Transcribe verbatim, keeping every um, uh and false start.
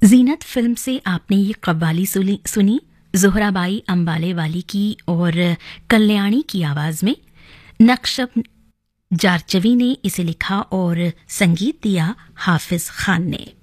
जीनत film से आपने ये कव्वाली सुनी, सुनी ज़ोहराबाई अंबाले वाली की और कल्याणी की आवाज में। नक्शब जारचवी ने इसे लिखा और संगीत दिया हाफिज खान ने।